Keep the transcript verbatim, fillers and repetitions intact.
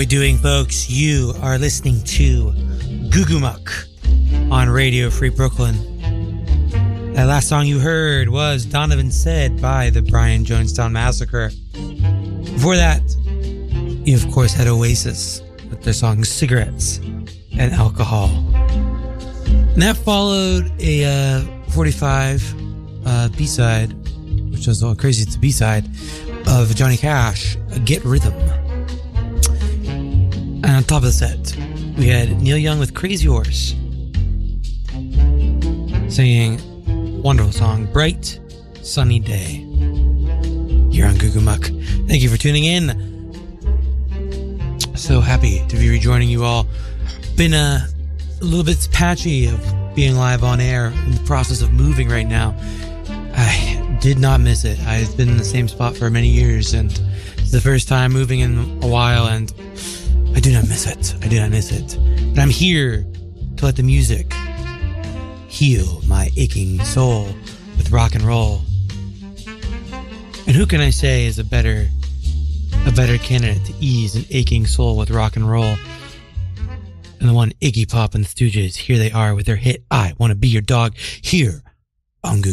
we doing, folks? You are listening to Goo Goo Muck on Radio Free Brooklyn. That last song you heard was Donovan Said by the Brian Jonestown Massacre. Before that, you of course had Oasis with their song Cigarettes and Alcohol. And that followed a uh, forty-five uh, B-side, which was all crazy, it's a B-side, of Johnny Cash, Get Rhythm. And on top of the set, we had Neil Young with Crazy Horse singing a wonderful song, Bright Sunny Day, here on Goo Goo Muck. Thank you for tuning in. So happy to be rejoining you all. Been a, a little bit patchy of being live on air, in the process of moving right now. I did not miss it. I've been in the same spot for many years, and it's the first time moving in a while, and I do not miss it. I do not miss it. But I'm here to let the music heal my aching soul with rock and roll. And who can I say is a better a better candidate to ease an aching soul with rock and roll than the one Iggy Pop and the Stooges? Here they are with their hit, I Want to Be Your Dog, here on Goo